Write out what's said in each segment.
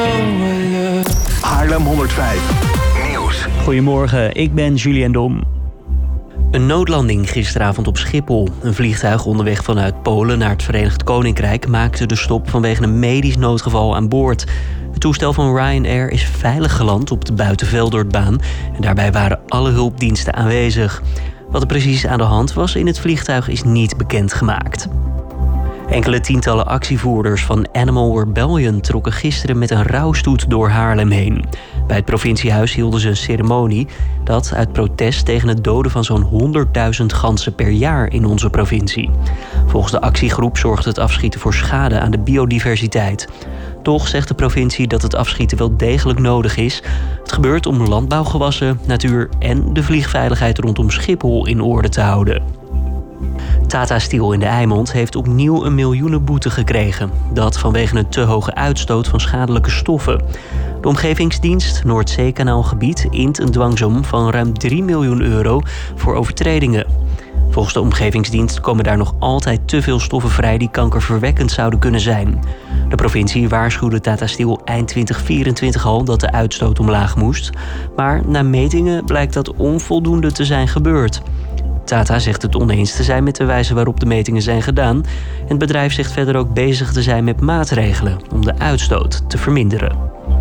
Haarlem 105 Nieuws. Goedemorgen, ik ben Julian Dom. Een noodlanding gisteravond op Schiphol. Een vliegtuig onderweg vanuit Polen naar het Verenigd Koninkrijk maakte de stop vanwege een medisch noodgeval aan boord. Het toestel van Ryanair is veilig geland op de Buitenveldortbaan en daarbij waren alle hulpdiensten aanwezig. Wat er precies aan de hand was in het vliegtuig is niet bekendgemaakt. Enkele tientallen actievoerders van Animal Rebellion trokken gisteren met een rouwstoet door Haarlem heen. Bij het provinciehuis hielden ze een ceremonie dat uit protest tegen het doden van zo'n 100.000 ganzen per jaar in onze provincie. Volgens de actiegroep zorgt het afschieten voor schade aan de biodiversiteit. Toch zegt de provincie dat het afschieten wel degelijk nodig is. Het gebeurt om landbouwgewassen, natuur en de vliegveiligheid rondom Schiphol in orde te houden. Tata Steel in de Eimond heeft opnieuw een miljoenenboete gekregen. Dat vanwege een te hoge uitstoot van schadelijke stoffen. De Omgevingsdienst Noordzeekanaalgebied int een dwangsom van ruim 3 miljoen euro voor overtredingen. Volgens de Omgevingsdienst komen daar nog altijd te veel stoffen vrij die kankerverwekkend zouden kunnen zijn. De provincie waarschuwde Tata Steel eind 2024 al dat de uitstoot omlaag moest. Maar na metingen blijkt dat onvoldoende te zijn gebeurd. Tata zegt het oneens te zijn met de wijze waarop de metingen zijn gedaan. En het bedrijf zegt verder ook bezig te zijn met maatregelen om de uitstoot te verminderen.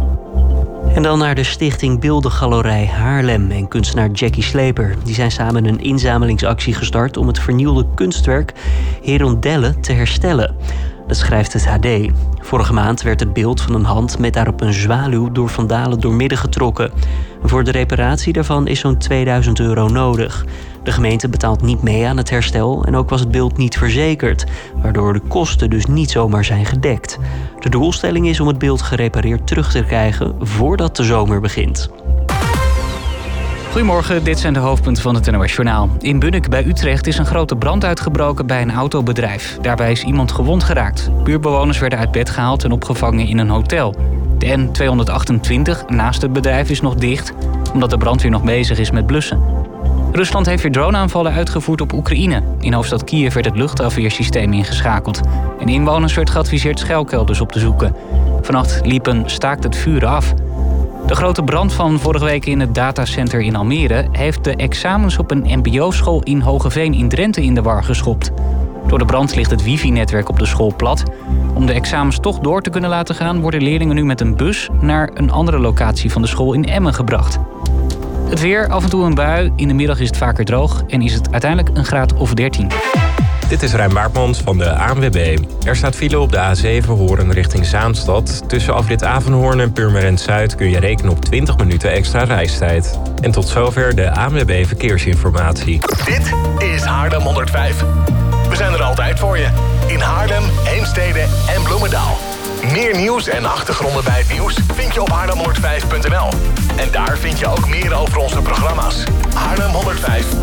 En dan naar de stichting Beeldengalerij Haarlem en kunstenaar Jackie Sleper. Die zijn samen een inzamelingsactie gestart om het vernielde kunstwerk Herondelle te herstellen. Dat schrijft het HD. Vorige maand werd het beeld van een hand met daarop een zwaluw door vandalen doormidden getrokken. En voor de reparatie daarvan is zo'n 2000 euro nodig. De gemeente betaalt niet mee aan het herstel en ook was het beeld niet verzekerd, waardoor de kosten dus niet zomaar zijn gedekt. De doelstelling is om het beeld gerepareerd terug te krijgen voordat de zomer begint. Goedemorgen, dit zijn de hoofdpunten van het NOS Journaal. In Bunnik bij Utrecht is een grote brand uitgebroken bij een autobedrijf. Daarbij is iemand gewond geraakt. Buurtbewoners werden uit bed gehaald en opgevangen in een hotel. De N228 naast het bedrijf is nog dicht, omdat de brandweer nog bezig is met blussen. Rusland heeft weer droneaanvallen uitgevoerd op Oekraïne. In hoofdstad Kiev werd het luchtafweersysteem ingeschakeld. En inwoners werd geadviseerd schuilkelders op te zoeken. Vannacht liep een staakt het vuren af. De grote brand van vorige week in het datacenter in Almere heeft de examens op een mbo-school in Hogeveen in Drenthe in de war geschopt. Door de brand ligt het wifi-netwerk op de school plat. Om de examens toch door te kunnen laten gaan, worden leerlingen nu met een bus naar een andere locatie van de school in Emmen gebracht. Het weer, af en toe een bui, in de middag is het vaker droog en is het uiteindelijk een graad of 13. Dit is Rijn Baartmans van de ANWB. Er staat file op de A7 Hoorn richting Zaanstad. Tussen afrit Avenhoorn en Purmerend Zuid kun je rekenen op 20 minuten extra reistijd. En tot zover de ANWB Verkeersinformatie. Dit is Haarlem 105. We zijn er altijd voor je. In Haarlem, Heemstede en Bloemendaal. Meer nieuws en achtergronden bij het nieuws vind je op haarlem105.nl. En daar vind je ook meer over onze programma's. Haarlem 105.